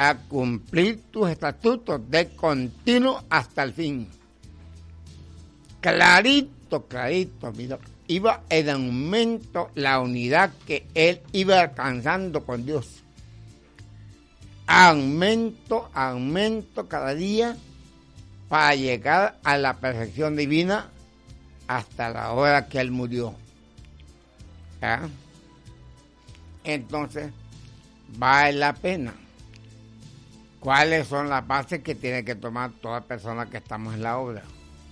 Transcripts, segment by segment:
a cumplir tus estatutos de continuo hasta el fin. Clarito, mira, iba en aumento la unidad que él iba alcanzando con Dios. Aumento cada día para llegar a la perfección divina hasta la hora que él murió. ¿Ah? Entonces, vale la pena. ¿Cuáles son las bases que tiene que tomar toda persona que estamos en la obra?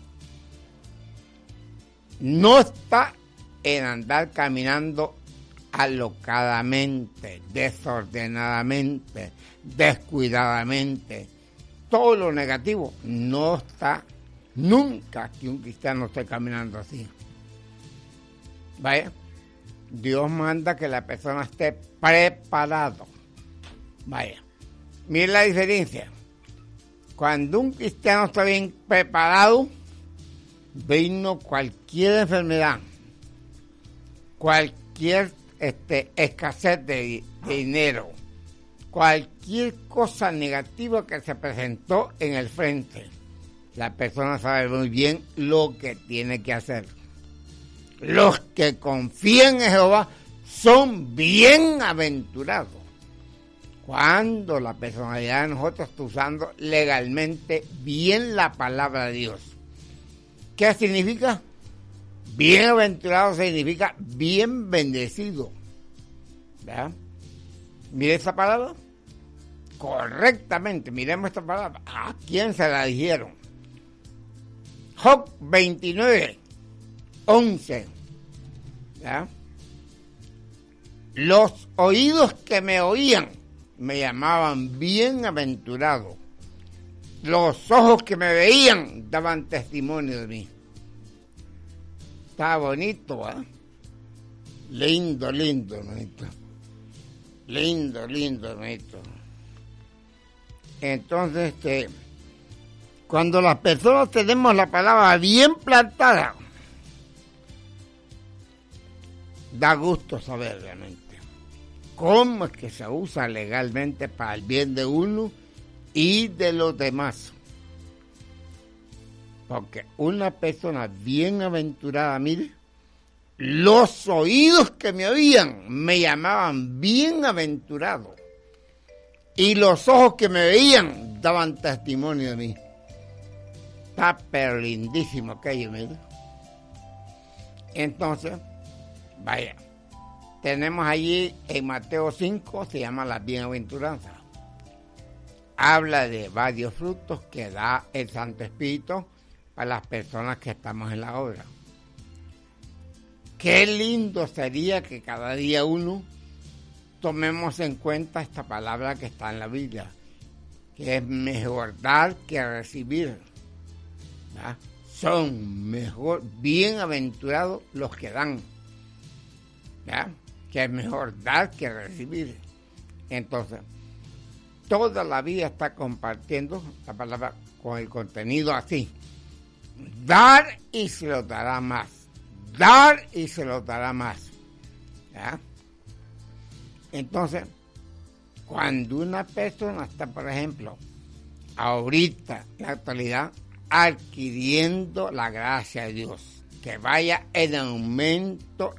No está en andar caminando alocadamente, desordenadamente, descuidadamente. Todo lo negativo no está nunca que un cristiano esté caminando así. Vaya, Dios manda que la persona esté preparado. Vaya, mire la diferencia. Cuando un cristiano está bien preparado, vino cualquier enfermedad, cualquier escasez de dinero, cualquier cosa negativa que se presentó en el frente, la persona sabe muy bien lo que tiene que hacer. Los que confían en Jehová son bienaventurados. Cuando la personalidad de nosotros está usando legalmente bien la palabra de Dios. ¿Qué significa? Bienaventurado significa bien bendecido. ¿Verdad? Mire esa palabra. Correctamente, miremos esta palabra. ¿A quién se la dijeron? Job 29:11. ¿Verdad? Los oídos que me oían me llamaban bienaventurado. Los ojos que me veían daban testimonio de mí. Está bonito, ¿eh? Lindo, hermanito. Lindo, hermanito. Entonces, cuando las personas tenemos la palabra bien plantada, da gusto saber realmente cómo es que se usa legalmente para el bien de uno y de los demás. Porque una persona bienaventurada, mire, los oídos que me oían me llamaban bienaventurado. Y los ojos que me veían daban testimonio de mí. Está pero lindísimo aquello, mire. Entonces, vaya, tenemos allí en Mateo 5, se llama la bienaventuranza. Habla de varios frutos que da el Santo Espíritu para las personas que estamos en la obra. Qué lindo sería que cada día uno tomemos en cuenta esta palabra que está en la Biblia, que es mejor dar que recibir. ¿Verdad? Son mejor, bienaventurados los que dan. ¿Verdad? Que es mejor dar que recibir. Entonces, toda la vida está compartiendo la palabra con el contenido así. Dar y se lo dará más. Dar y se lo dará más. ¿Ya? Entonces, cuando una persona está, por ejemplo, ahorita, en la actualidad, adquiriendo la gracia de Dios, que vaya en aumento,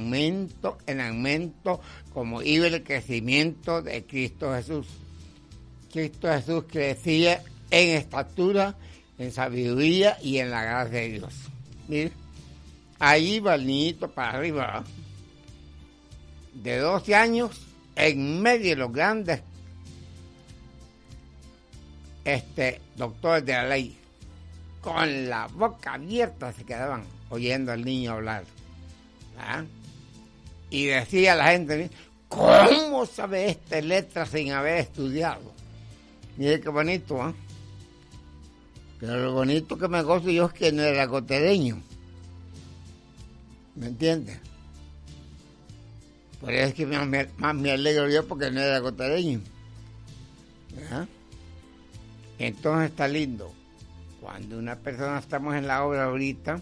como iba el crecimiento de Cristo Jesús. Cristo Jesús crecía en estatura, en sabiduría y en la gracia de Dios. Mire, ahí va el niñito para arriba, de 12 años, en medio de los grandes doctores de la ley, con la boca abierta se quedaban oyendo al niño hablar. ¿Ah? Y decía la gente, ¿cómo sabe letras sin haber estudiado? Mire qué bonito, ¿eh? Pero lo bonito que me gozo yo es que no era cotereño. ¿Me entiendes? Por eso es que más me alegro yo porque no era cotereño. ¿Ah? Entonces está lindo. Cuando una persona estamos en la obra ahorita,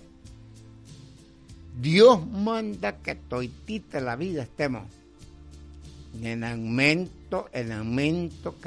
Dios manda que toitita la vida estemos en aumento